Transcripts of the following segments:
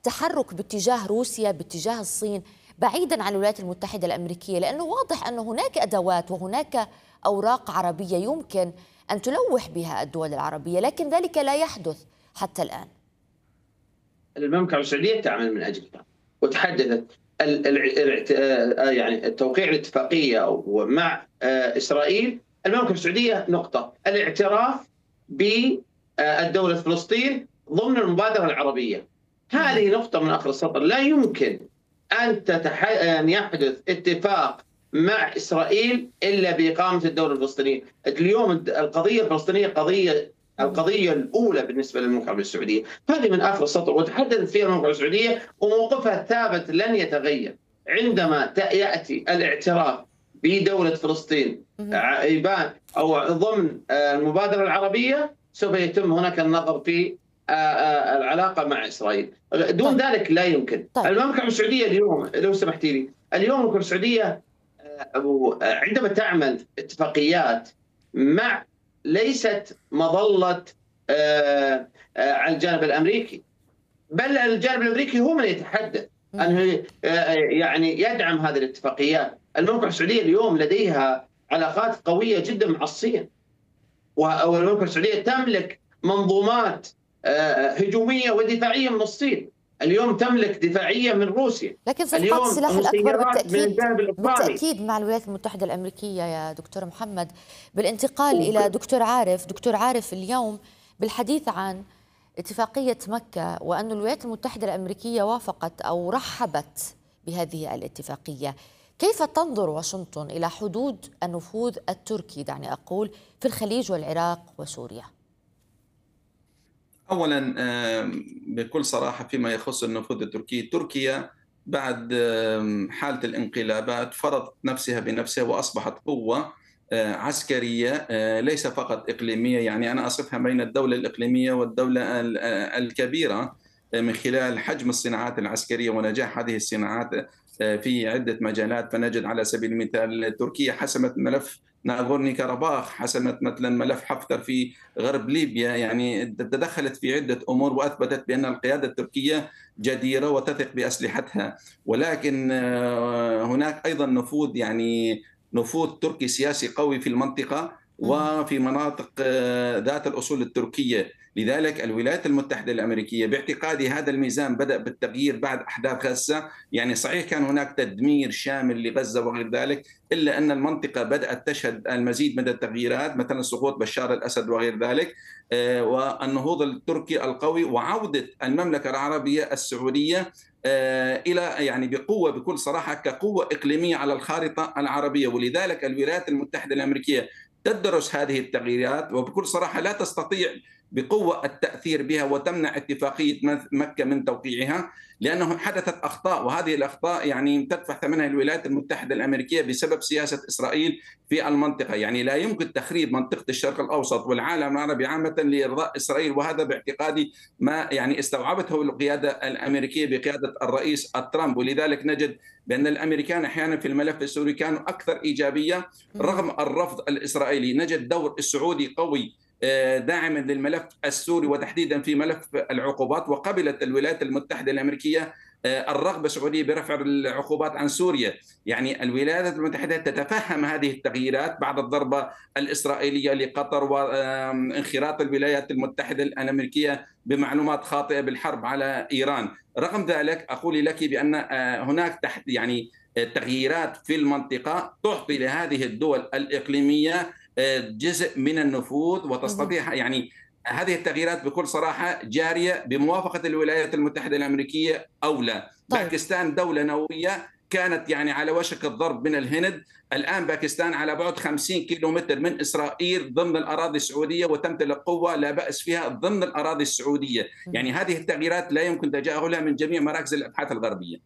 التحرك باتجاه روسيا، باتجاه الصين، بعيدا عن الولايات المتحدة الأمريكية؟ لأنه واضح أن هناك أدوات وهناك أوراق عربية يمكن أن تلوح بها الدول العربية، لكن ذلك لا يحدث حتى الآن. المملكة العربية السعودية تعمل من أجلها، وتحددت يعني توقيع الاتفاقية مع إسرائيل. المملكة السعودية نقطة الاعتراف بالدولة فلسطين ضمن المبادرة العربية. هذه نقطة من آخر السطر. لا يمكن أن يحدث اتفاق مع إسرائيل إلا بإقامة الدولة الفلسطينية. اليوم القضية الفلسطينية القضية الأولى بالنسبة للمملكة العربية السعودية. هذه من آخر السطر، وتحدثت فيها المملكة العربية السعودية وموقفها ثابت لن يتغير. عندما يأتي الاعتراف بدولة فلسطين أو ضمن المبادرة العربية، سوف يتم هناك النظر في العلاقة مع إسرائيل. دون ذلك لا يمكن. المملكة العربية السعودية اليوم، لو سمحتي لي، اليوم المملكة العربية السعودية عندما تعمل اتفاقيات مع ليست مظلة على الجانب الأمريكي، بل الجانب الأمريكي هو من يتحدث أنه يعني يدعم هذه الاتفاقيات. المملكة السعودية اليوم لديها علاقات قوية جدا مع الصين، والمملكة السعودية تملك منظومات هجومية ودفاعية من الصين. اليوم تملك دفاعية من روسيا. لكن صفقات السلاح الأكبر بالتأكيد مع الولايات المتحدة الأمريكية يا دكتور محمد. بالانتقال إلى دكتور عارف اليوم بالحديث عن اتفاقية مكة وأن الولايات المتحدة الأمريكية وافقت أو رحبت بهذه الاتفاقية، كيف تنظر واشنطن إلى حدود النفوذ التركي، دعني أقول، في الخليج والعراق وسوريا؟ أولا بكل صراحة فيما يخص النفوذ التركي، تركيا بعد حالة الانقلابات فرضت نفسها بنفسها وأصبحت قوة عسكرية ليس فقط إقليمية. يعني أنا أصفها بين الدولة الإقليمية والدولة الكبيرة من خلال حجم الصناعات العسكرية ونجاح هذه الصناعات في عدة مجالات. فنجد على سبيل المثال تركيا حسمت ملف ناغورني كاراباخ، حسمت مثلا ملف حفتر في غرب ليبيا، يعني تدخلت في عدة أمور وأثبتت بأن القيادة التركية جديرة وتثق بأسلحتها. ولكن هناك أيضا نفوذ، يعني نفوذ تركي سياسي قوي في المنطقة وفي مناطق ذات الأصول التركية. لذلك الولايات المتحدة الأمريكية باعتقادي هذا الميزان بدأ بالتغيير بعد أحداث غزة. يعني صحيح كان هناك تدمير شامل لغزة وغير ذلك، إلا أن المنطقة بدأت تشهد المزيد من التغييرات، مثلا سقوط بشار الأسد وغير ذلك، والنهوض التركي القوي وعودة المملكة العربية السعودية إلى يعني بقوة، بكل صراحة كقوة إقليمية على الخارطة العربية. ولذلك الولايات المتحدة الأمريكية تدرس هذه التغييرات وبكل صراحة لا تستطيع بقوة التأثير بها وتمنع اتفاقية مكة من توقيعها، لأنه حدثت أخطاء، وهذه الأخطاء يعني تدفع ثمنها الولايات المتحدة الأمريكية بسبب سياسة إسرائيل في المنطقة. يعني لا يمكن تخريب منطقة الشرق الأوسط والعالم العربي عامة لإرضاء إسرائيل، وهذا باعتقادي ما يعني استوعبته القيادة الأمريكية بقيادة الرئيس ترامب. ولذلك نجد بأن الأمريكان أحيانا في الملف السوري كانوا أكثر إيجابية رغم الرفض الإسرائيلي. نجد دور السعودي قوي داعما للملف السوري وتحديدا في ملف العقوبات، وقبلت الولايات المتحدة الأمريكية الرغبة السعودية برفع العقوبات عن سوريا. يعني الولايات المتحدة تتفهم هذه التغييرات بعد الضربة الإسرائيلية لقطر وانخراط الولايات المتحدة الأمريكية بمعلومات خاطئة بالحرب على إيران. رغم ذلك أقول لك بأن هناك يعني تغييرات في المنطقة تعطي لهذه الدول الإقليمية جزء من النفوذ وتستطيع يعني هذه التغييرات بكل صراحة جارية بموافقة الولايات المتحدة الأمريكية أو لا. باكستان دولة نووية كانت يعني على وشك الضرب من الهند، الآن باكستان على بعد 50 كيلومتر من إسرائيل ضمن الأراضي السعودية وتمتلك قوة لا بأس فيها ضمن الأراضي السعودية. يعني هذه التغييرات لا يمكن تجاهلها من جميع مراكز الأبحاث الغربية.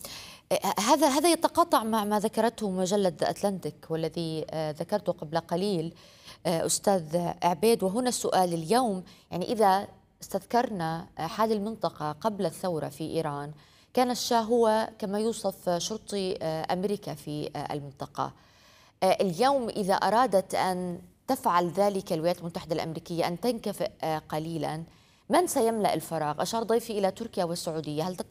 هذا يتقاطع مع ما ذكرته مجلة أتلانتيك والذي ذكرته قبل قليل أستاذ عبيد. وهنا السؤال اليوم، يعني إذا استذكرنا حال المنطقة قبل الثورة في إيران، كان الشاه هو كما يوصف شرطي أمريكا في المنطقة. اليوم إذا أرادت أن تفعل ذلك الولايات المتحدة الأمريكية، أن تنكفئ قليلا، من سيملأ الفراغ؟ أشار ضيفي إلى تركيا والسعودية، هل